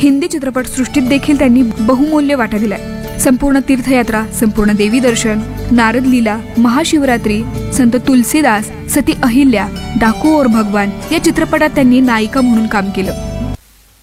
हिंदी चित्रपटसृष्टीत देखील त्यांनी बहुमूल्य वाटा दिलाय। संपूर्ण तीर्थयात्रा, संपूर्ण देवी दर्शन, नारद लीला, महाशिवरात्री, संत तुलसीदास, सती अहिल्या, डाकू और भगवान या चित्रपटात त्यांनी नायिका म्हणून काम केलं।